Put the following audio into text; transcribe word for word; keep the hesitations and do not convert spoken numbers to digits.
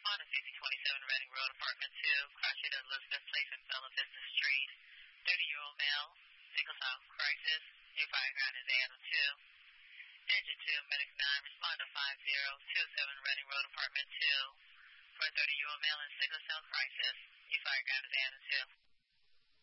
Respond to fifty twenty-seven Reading Road, Apartment two, crash at Elizabeth Place and Bella Business Street. thirty-year-old male, sickle cell crisis. Your fire ground is A M two. Engine two, Medic nine, respond to five zero two seven Reading Road, Apartment two. For a thirty-year-old male in sickle cell crisis, your fire ground is A M two.